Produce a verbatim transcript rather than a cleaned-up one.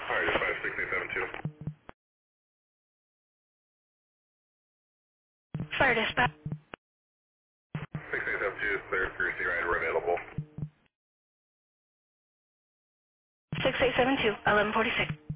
Fire dispatch six eight seven two. Fire dispatch. six eight seven two is clear. Courtesy rider available. six eight seven two, eleven forty-six.